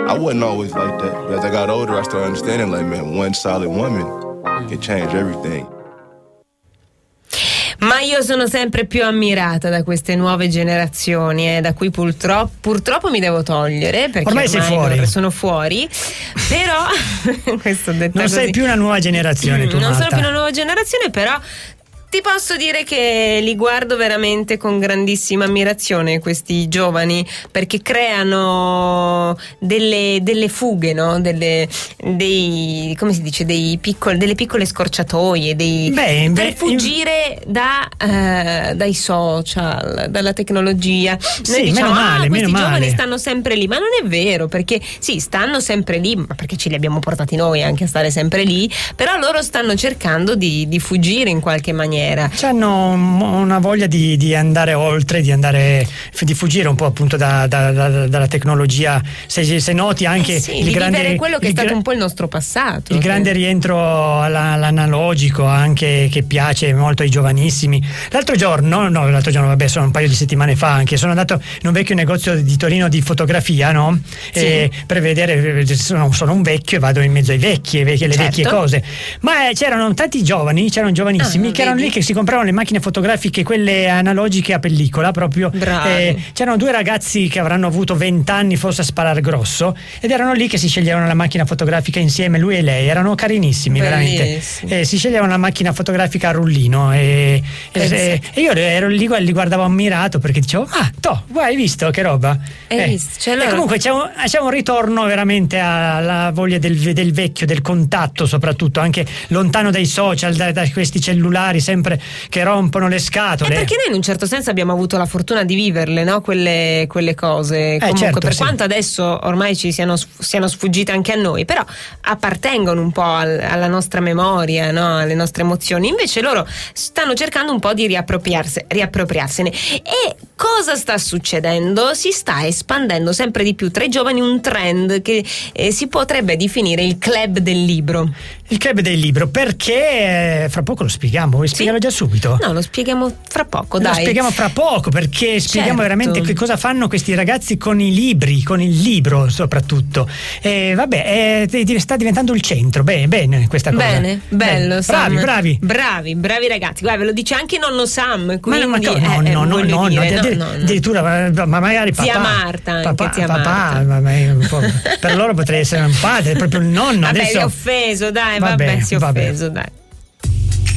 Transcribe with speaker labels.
Speaker 1: I wasn't always like that, but as I got older, I started understanding, like, man, one solid woman can change everything.
Speaker 2: Ma io sono sempre più ammirata da queste nuove generazioni, da cui purtroppo mi devo togliere, perché
Speaker 3: ormai sei fuori.
Speaker 2: Sono fuori, però questo detto
Speaker 3: non
Speaker 2: così,
Speaker 3: sei più una nuova generazione, tu,
Speaker 2: non
Speaker 3: Marta.
Speaker 2: sono più una nuova generazione, però ti posso dire che li guardo veramente con grandissima ammirazione questi giovani, perché creano delle fughe, no? Come si dice, delle piccole scorciatoie, per fuggire dai social, dalla tecnologia. Noi diciamo, questi giovani stanno sempre lì, ma non è vero, perché sì, stanno sempre lì, ma perché ce li abbiamo portati noi anche a stare sempre lì, però loro stanno cercando di fuggire in qualche maniera.
Speaker 3: C'hanno una voglia di andare oltre, di fuggire un po' appunto dalla tecnologia. Se noti anche
Speaker 2: il grande, quello che è stato un po' il nostro passato,
Speaker 3: il grande rientro all'analogico, anche, che piace molto ai giovanissimi. L'altro giorno, vabbè, sono un paio di settimane fa, anche sono andato in un vecchio negozio di Torino di fotografia, no?
Speaker 2: Sì.
Speaker 3: Per vedere, sono un vecchio e vado in mezzo ai vecchie vecchie cose, ma c'erano tanti giovani, c'erano giovanissimi che erano lì, che si compravano le macchine fotografiche, quelle analogiche a pellicola proprio. C'erano due ragazzi che avranno avuto 20 anni forse a sparar grosso, ed erano lì che si sceglievano la macchina fotografica insieme, lui e lei, erano carinissimi. Bellissimo. Veramente. Si sceglievano la macchina fotografica a rullino e io ero lì, li guardavo ammirato, perché dicevo hai visto che roba?
Speaker 2: Visto?
Speaker 3: E comunque c'è un ritorno veramente alla voglia del vecchio, del contatto, soprattutto anche lontano dai social, da questi cellulari sempre che rompono le scatole.
Speaker 2: Perché noi in un certo senso abbiamo avuto la fortuna di viverle, no? Quelle cose. Comunque,
Speaker 3: certo,
Speaker 2: per quanto adesso ormai ci siano sfuggite anche a noi, però appartengono un po' alla nostra memoria, no? Alle nostre emozioni. Invece loro stanno cercando un po' di riappropriarsene. E cosa sta succedendo? Si sta espandendo sempre di più tra i giovani un trend che si potrebbe definire il club del libro.
Speaker 3: Il club del libro, perché fra poco lo spieghiamo. Vuoi spiegarlo già subito?
Speaker 2: No, lo spieghiamo fra poco, dai.
Speaker 3: Lo spieghiamo fra poco, perché spieghiamo veramente che cosa fanno questi ragazzi con i libri, con il libro soprattutto. Sta diventando il centro. Bene questa cosa.
Speaker 2: Bene, bello.
Speaker 3: Bravi.
Speaker 2: Bravi ragazzi. Guarda, ve lo dice anche nonno Sam. Quindi,
Speaker 3: addirittura, ma magari papà.
Speaker 2: Zia Marta,
Speaker 3: papà. Per loro potrei essere un padre, proprio il nonno.
Speaker 2: Vabbè,
Speaker 3: adesso
Speaker 2: è offeso, dai. Vabbè, si è offeso, dai.